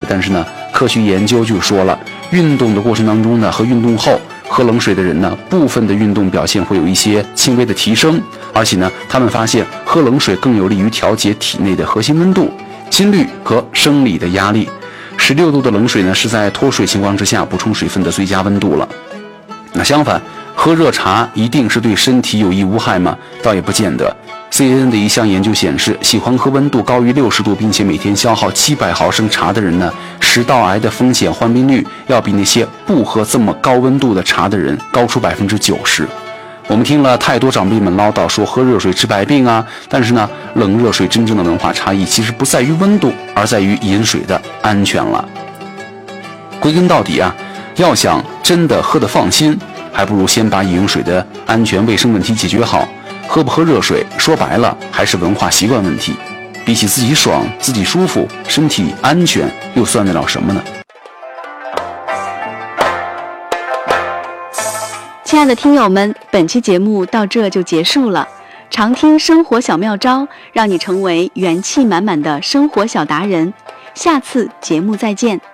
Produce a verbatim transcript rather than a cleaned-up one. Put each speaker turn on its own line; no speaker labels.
但是呢，科学研究就说了，运动的过程当中呢，和运动后喝冷水的人呢，部分的运动表现会有一些轻微的提升，而且呢，他们发现喝冷水更有利于调节体内的核心温度、心率和生理的压力。十六度的冷水呢，是在脱水情况之下补充水分的最佳温度了。那相反，喝热茶一定是对身体有益无害吗？倒也不见得。C N N 的一项研究显示，喜欢喝温度高于六十度，并且每天消耗七百毫升茶的人呢，食道癌的风险患病率要比那些不喝这么高温度的茶的人高出百分之九十。我们听了太多长辈们唠叨说喝热水治百病啊，但是呢，冷热水真正的文化差异其实不在于温度，而在于饮水的安全了。归根到底啊，要想真的喝得放心，还不如先把饮用水的安全卫生问题解决好。喝不喝热水，说白了还是文化习惯问题。比起自己爽、自己舒服、身体安全，又算得了什么呢？
亲爱的听友们，本期节目到这就结束了。常听生活小妙招，让你成为元气满满的生活小达人。下次节目再见。